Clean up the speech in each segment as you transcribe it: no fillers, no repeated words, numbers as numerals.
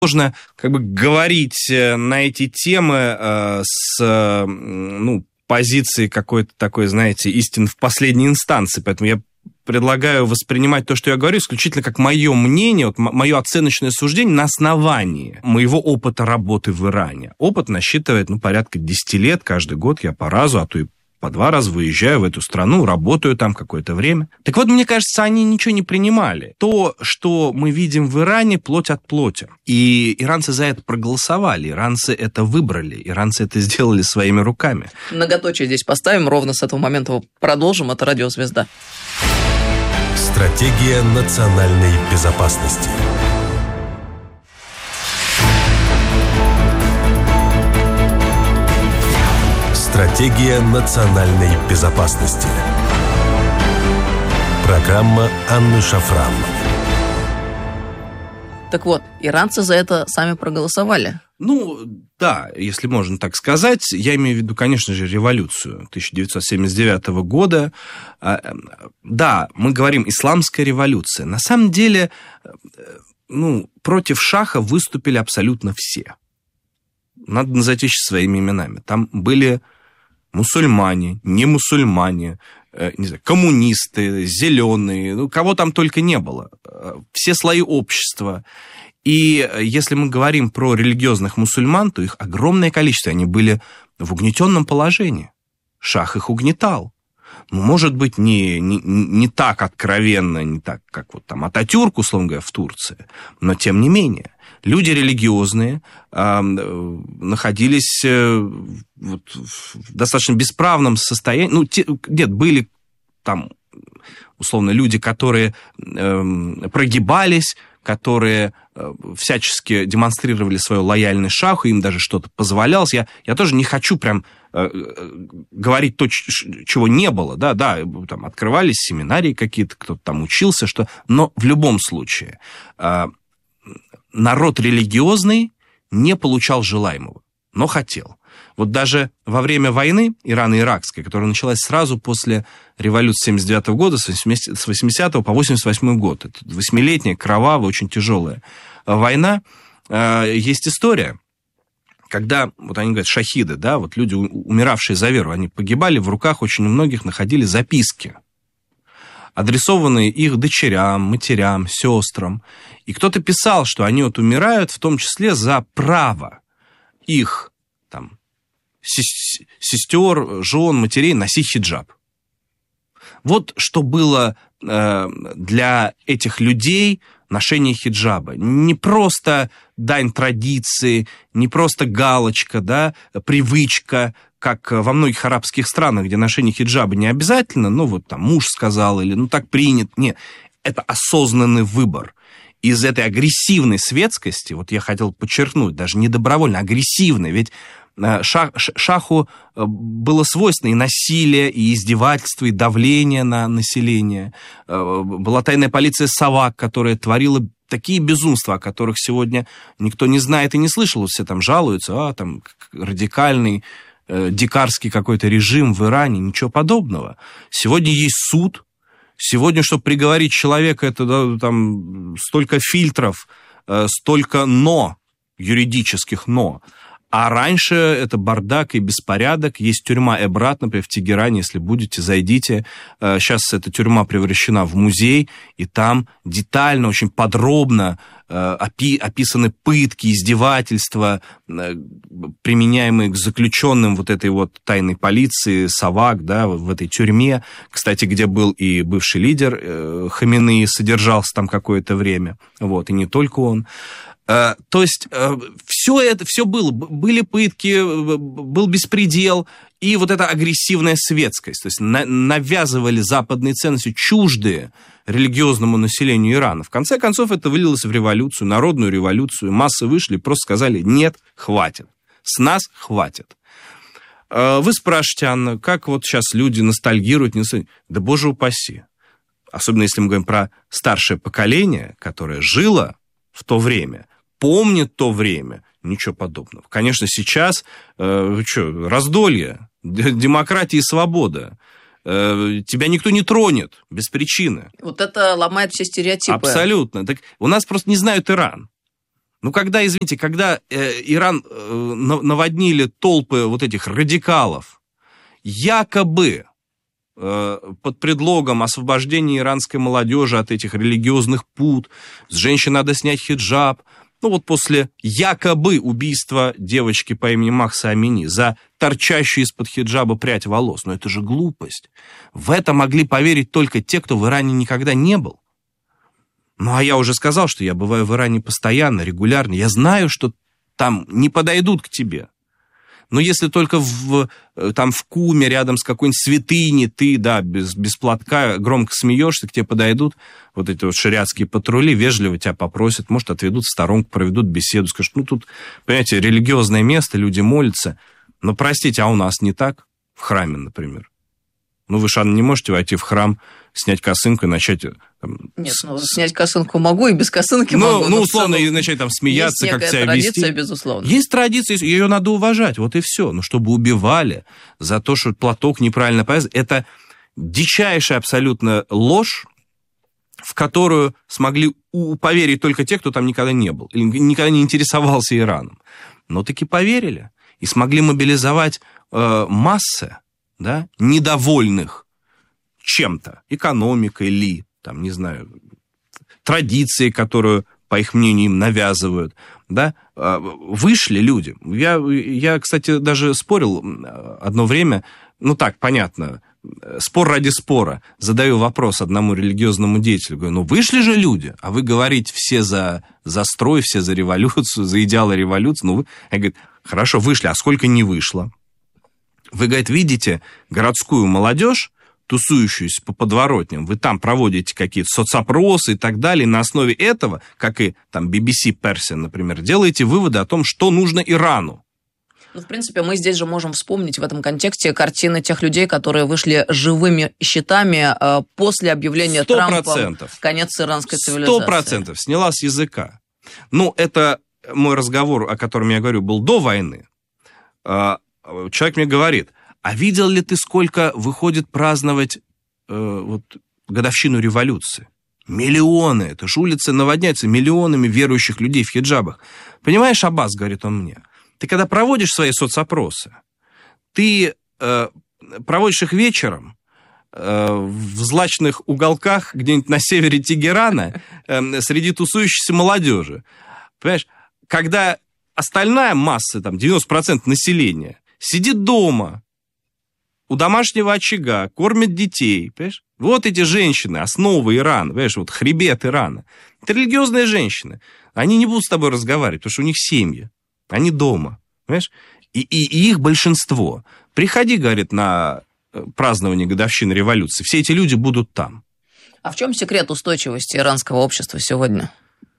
Сложно говорить на эти темы с позиции какой-то такой, знаете, истины в последней инстанции. Поэтому я предлагаю воспринимать то, что я говорю, исключительно как мое мнение, мое оценочное суждение на основании моего опыта работы в Иране. Опыт насчитывает порядка 10 лет. Каждый год я по разу, а то и по 2 раза выезжаю в эту страну, работаю там какое-то время. Так вот, мне кажется, они ничего не принимали. То, что мы видим в Иране, плоть от плоти. И иранцы за это проголосовали, иранцы это выбрали, иранцы это сделали своими руками. Многоточие здесь поставим, ровно с этого момента продолжим. Это «Радио Звезда». Стратегия национальной безопасности. Стратегия национальной безопасности. Программа Анны Шафран. Так вот, иранцы за это сами проголосовали. Да, если можно так сказать. Я имею в виду, конечно же, революцию 1979 года. Да, мы говорим «исламская революция». На самом деле, против шаха выступили абсолютно все. Надо называть вещи своими именами. Там были мусульмане, не мусульмане, не знаю, коммунисты, зеленые, кого там только не было. Все слои общества. И если мы говорим про религиозных мусульман, то их огромное количество, они были в угнетенном положении. Шах их угнетал. Может быть, не так откровенно, не так, как Ататюрк, условно говоря, в Турции, но тем не менее. Люди религиозные находились в достаточно бесправном состоянии. Были там, условно, люди, которые прогибались, которые всячески демонстрировали свою лояльность шаху, им даже что-то позволялось. Я тоже не хочу прям говорить то, чего не было. Да, там открывались семинарии какие-то, кто-то там учился, но в любом случае народ религиозный не получал желаемого, но хотел. Вот даже во время войны ирано-иракской, которая началась сразу после революции 1979 года, с 80 по 88 год, это 8-летняя, кровавая, очень тяжелая война, есть история, когда, они говорят, шахиды, люди, умиравшие за веру, они погибали, в руках очень у многих находили записки, адресованные их дочерям, матерям, сестрам. И кто-то писал, что они умирают в том числе за право их сестер, жен, матерей носить хиджаб. Вот что было для этих людей ношение хиджаба. Не просто дань традиции, не просто галочка, привычка, как во многих арабских странах, где ношение хиджаба не обязательно, муж сказал, или так принято. Нет, это осознанный выбор. Из этой агрессивной светскости, я хотел подчеркнуть, даже не добровольно, агрессивной, ведь шаху было свойственно и насилие, и издевательство, и давление на население. Была тайная полиция Савак, которая творила такие безумства, о которых сегодня никто не знает и не слышал. Все там жалуются, радикальный, дикарский какой-то режим в Иране, ничего подобного. Сегодня есть суд. Сегодня, чтобы приговорить человека, это столько фильтров, столько «но», юридических «но». А раньше это бардак и беспорядок. Есть тюрьма Эбрат, например, в Тегеране, если будете, зайдите. Сейчас эта тюрьма превращена в музей, и там детально, очень подробно описаны пытки, издевательства, применяемые к заключенным этой тайной полиции, Савак, в этой тюрьме. Кстати, где был и бывший лидер Хаминеи, содержался там какое-то время. И не только он. То есть все было. Были пытки, был беспредел, и эта агрессивная светскость. То есть навязывали западные ценности, чуждые религиозному населению Ирана. В конце концов, это вылилось в революцию, народную революцию. Массы вышли и просто сказали: нет, хватит. С нас хватит. Вы спрашиваете, Анна, как сейчас люди ностальгируют? Да боже упаси. Особенно если мы говорим про старшее поколение, которое жило в то время, помнит то время, ничего подобного. Конечно, сейчас раздолье, демократия и свобода. Тебя никто не тронет без причины. Это ломает все стереотипы. Абсолютно. Так у нас просто не знают Иран. Ну, когда, извините, когда Иран наводнили толпы вот этих радикалов, якобы под предлогом освобождения иранской молодежи от этих религиозных пут, с женщин надо снять хиджаб, ну вот после якобы убийства девочки по имени Махса Амини за торчащую из-под хиджаба прядь волос. Но это же глупость. В это могли поверить только те, кто в Иране никогда не был. Ну, а я уже сказал, что я бываю в Иране постоянно, регулярно. Я знаю, что там не подойдут к тебе. Но если только там в Куме, рядом с какой-нибудь святыней, ты, да, без платка громко смеешься, к тебе подойдут вот эти вот шариатские патрули, вежливо тебя попросят, может, отведут в сторонку, проведут беседу, скажут, ну, тут, понимаете, религиозное место, люди молятся. Но, простите, а у нас не так? В храме, например. Ну, вы, Шан, не можете войти в храм, снять косынку и начать... Там, Нет, ну, снять косынку могу и без косынки могу. Ну, условно, и начать там смеяться, как себя вести. Есть традиция, безусловно. Есть традиция, ее надо уважать, вот и все. Но чтобы убивали за то, что платок неправильно повязан, это дичайшая абсолютно ложь, в которую смогли поверить только те, кто там никогда не был, или никогда не интересовался Ираном. Но таки поверили и смогли мобилизовать массы, да, недовольных чем-то, экономикой ли, там, не знаю, традицией, которую, по их мнению, им навязывают, да, вышли люди. Я, кстати, даже спорил одно время, ну так, понятно, спор ради спора. Задаю вопрос одному религиозному деятелю, говорю, ну вышли же люди, а вы говорите, все за строй, все за революцию, за идеалы революции. Ну, я говорю, хорошо, вышли, а сколько не вышло? Вы, говорит, видите городскую молодежь, тусующуюся по подворотням, вы там проводите какие-то соцопросы и так далее, и на основе этого, как и там BBC Persian, например, делаете выводы о том, что нужно Ирану. Ну, в принципе, мы здесь же можем вспомнить в этом контексте картины тех людей, которые вышли живыми щитами после объявления 100%. Трампом конец иранской цивилизации. 100% сняла с языка. Ну, это мой разговор, о котором я говорю, был до войны. Человек мне говорит, а видел ли ты, сколько выходит праздновать годовщину революции? Миллионы, это же улицы наводняются миллионами верующих людей в хиджабах. Понимаешь, Аббас, говорит он мне, ты когда проводишь свои соцопросы, ты проводишь их вечером в злачных уголках где-нибудь на севере Тегерана среди тусующейся молодежи. Понимаешь, когда остальная масса, там 90% населения, сидит дома, у домашнего очага, кормит детей, понимаешь? Вот эти женщины, основа Ирана, понимаешь, вот хребет Ирана. Это религиозные женщины. Они не будут с тобой разговаривать, потому что у них семьи. Они дома, понимаешь? И их большинство. Приходи, говорит, на празднование годовщины революции. Все эти люди будут там. А в чем секрет устойчивости иранского общества сегодня?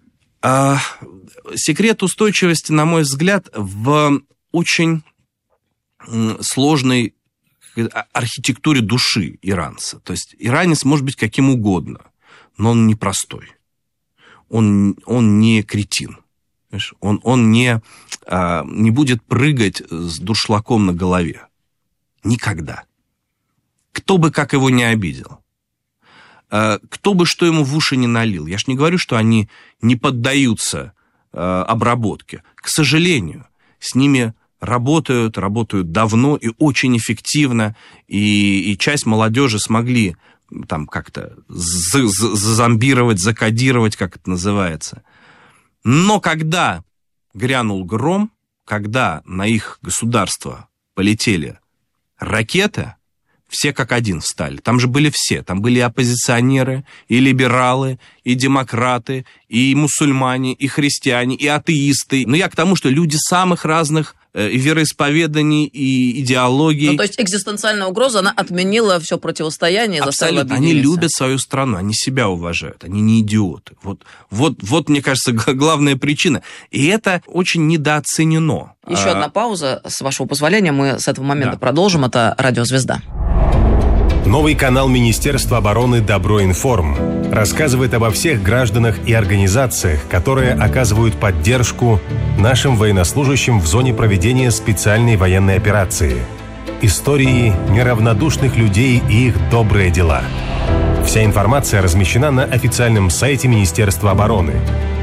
Секрет устойчивости, на мой взгляд, в очень сложной архитектуре души иранца. То есть иранец может быть каким угодно, но он не простой. Он не кретин. Он не будет прыгать с дуршлагом на голове. Никогда. Кто бы как его не обидел. Кто бы что ему в уши не налил. Я ж не говорю, что они не поддаются обработке. К сожалению, с ними работают давно и очень эффективно, и часть молодежи смогли там как-то зазомбировать, закодировать, как это называется. Но когда грянул гром, когда на их государство полетели ракеты, все как один встали. Там же были все. Там были и оппозиционеры, и либералы, и демократы, и мусульмане, и христиане, и атеисты. Но я к тому, что люди самых разных вероисповеданий и идеологий. Ну, то есть экзистенциальная угроза, она отменила все противостояние, заставила объединиться. Они любят свою страну, они себя уважают, они не идиоты. Вот, мне кажется, главная причина. И это очень недооценено. Еще одна пауза, с вашего позволения, мы с этого момента продолжим. Это «Радио Звезда». Новый канал Министерства обороны «Добро-Информ» рассказывает обо всех гражданах и организациях, которые оказывают поддержку нашим военнослужащим в зоне проведения специальной военной операции. Истории неравнодушных людей и их добрые дела. Вся информация размещена на официальном сайте Министерства обороны.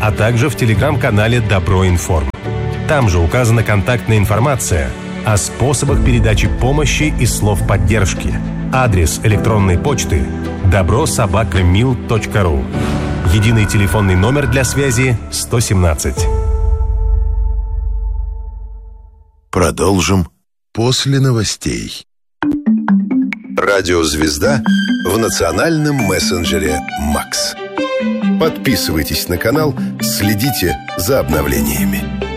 а также в телеграм-канале «Доброинформ». Там же указана контактная информация о способах передачи помощи и слов поддержки. Адрес электронной почты добро@mil.ru. Единый телефонный номер для связи 117. Продолжим после новостей. Радиозвезда в национальном мессенджере «Макс». Подписывайтесь на канал, следите за обновлениями.